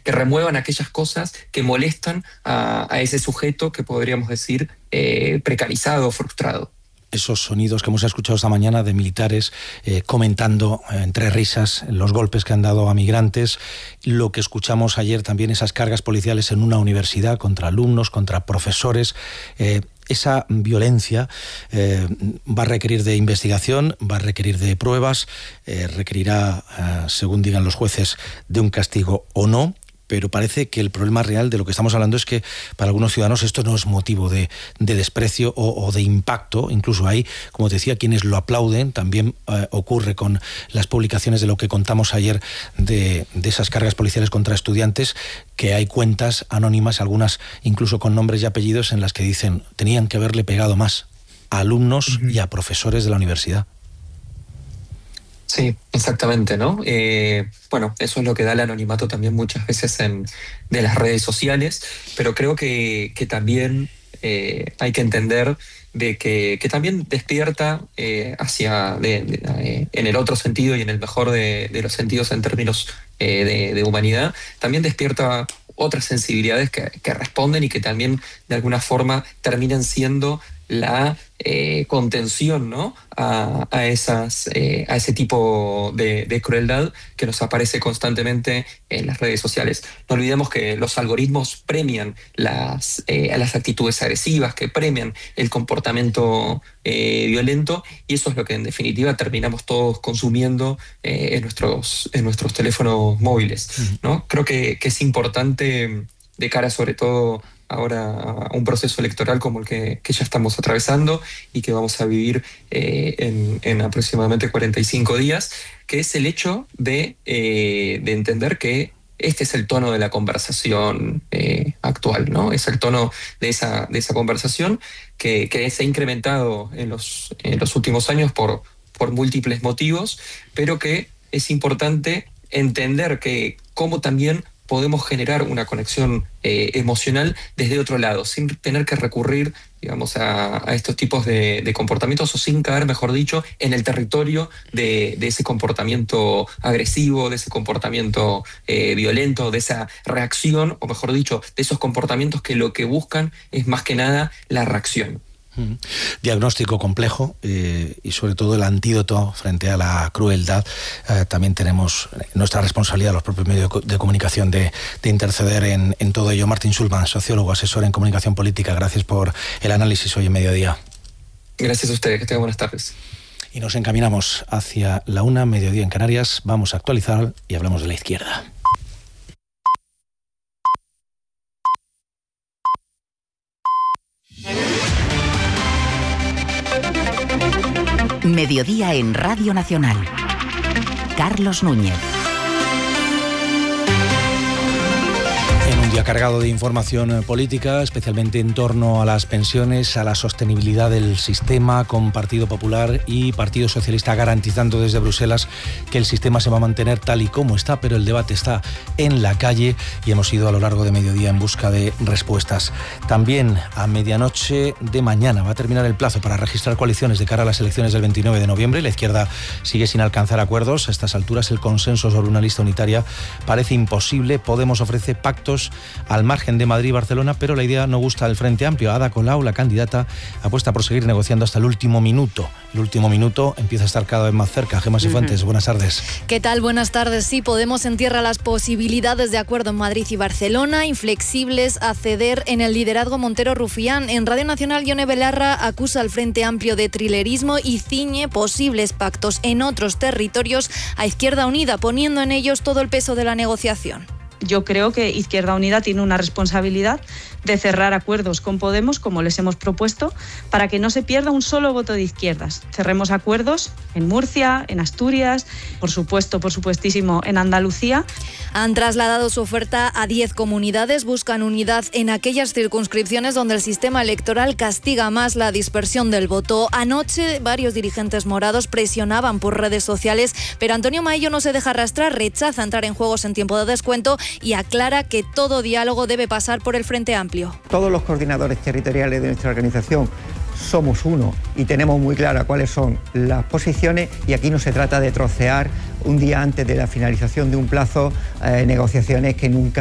que remuevan aquellas cosas que molestan a ese sujeto que podríamos decir precarizado, frustrado. Esos sonidos que hemos escuchado esta mañana de militares comentando entre risas los golpes que han dado a migrantes, lo que escuchamos ayer también, esas cargas policiales en una universidad contra alumnos, contra profesores, esa violencia va a requerir de investigación, va a requerir de pruebas, requerirá, según digan los jueces, de un castigo o no. Pero parece que el problema real de lo que estamos hablando es que para algunos ciudadanos esto no es motivo de desprecio o de impacto. Incluso hay, como te decía, quienes lo aplauden. También ocurre con las publicaciones de lo que contamos ayer de esas cargas policiales contra estudiantes, que hay cuentas anónimas, algunas incluso con nombres y apellidos, en las que dicen tenían que haberle pegado más a alumnos y a profesores de la universidad. Sí, exactamente, ¿no? Bueno, eso es lo que da el anonimato también muchas veces de las redes sociales, pero creo que también hay que entender de que también despierta en el otro sentido y en el mejor de los sentidos en términos de humanidad, también despierta otras sensibilidades que responden y que también de alguna forma terminan siendo la contención, ¿no? a ese tipo de crueldad que nos aparece constantemente en las redes sociales. No olvidemos que los algoritmos premian a las actitudes agresivas, que premian el comportamiento violento, y eso es lo que en definitiva terminamos todos consumiendo en nuestros teléfonos móviles, ¿no? Creo que es importante, de cara sobre todo ahora a un proceso electoral como el que ya estamos atravesando y que vamos a vivir en aproximadamente 45 días, que es el hecho de entender que este es el tono de la conversación actual, ¿no? Es el tono de esa conversación que se ha incrementado en los últimos años por múltiples motivos, pero que es importante entender que cómo también podemos generar una conexión emocional desde otro lado, sin tener que recurrir, digamos, a estos tipos de comportamientos, o sin caer, mejor dicho, en el territorio de ese comportamiento agresivo, de ese comportamiento violento, de esa reacción, o mejor dicho, de esos comportamientos que lo que buscan es más que nada la reacción. Diagnóstico complejo y sobre todo el antídoto frente a la crueldad. También tenemos nuestra responsabilidad, los propios medios de comunicación, de interceder en todo ello. Martín Schulman, sociólogo, asesor en comunicación política, gracias por el análisis hoy en Mediodía. Gracias a ustedes, que tengan buenas tardes. Y nos encaminamos hacia la 1, mediodía en Canarias. Vamos a actualizar y hablamos de la izquierda. Mediodía en Radio Nacional. Carlos Núñez. En un día cargado de información política, especialmente en torno a las pensiones, a la sostenibilidad del sistema, con Partido Popular y Partido Socialista garantizando desde Bruselas que el sistema se va a mantener tal y como está, pero el debate está en la calle y hemos ido a lo largo de mediodía en busca de respuestas. También a medianoche de mañana va a terminar el plazo para registrar coaliciones de cara a las elecciones del 29 de noviembre. La izquierda sigue sin alcanzar acuerdos. A estas alturas el consenso sobre una lista unitaria parece imposible. Podemos ofrece pactos al margen de Madrid y Barcelona, pero la idea no gusta al Frente Amplio. Ada Colau, la candidata, apuesta por seguir negociando hasta el último minuto. El último minuto empieza a estar cada vez más cerca. Gemma Sifuentes, buenas tardes. ¿Qué tal? Buenas tardes. Sí, Podemos entierra las posibilidades de acuerdo en Madrid y Barcelona, inflexibles a ceder en el liderazgo Montero Rufián. En Radio Nacional, Ione Belarra acusa al Frente Amplio de trilerismo y ciñe posibles pactos en otros territorios a Izquierda Unida, poniendo en ellos todo el peso de la negociación. Yo creo que Izquierda Unida tiene una responsabilidad de cerrar acuerdos con Podemos, como les hemos propuesto, para que no se pierda un solo voto de izquierdas. Cerremos acuerdos en Murcia, en Asturias, por supuestísimo, en Andalucía. Han trasladado su oferta a 10 comunidades, buscan unidad en aquellas circunscripciones donde el sistema electoral castiga más la dispersión del voto. Anoche varios dirigentes morados presionaban por redes sociales, pero Antonio Maillo no se deja arrastrar, rechaza entrar en juegos en tiempo de descuento y aclara que todo diálogo debe pasar por el Frente Amplio. Todos los coordinadores territoriales de nuestra organización somos uno y tenemos muy claras cuáles son las posiciones, y aquí no se trata de trocear un día antes de la finalización de un plazo negociaciones que nunca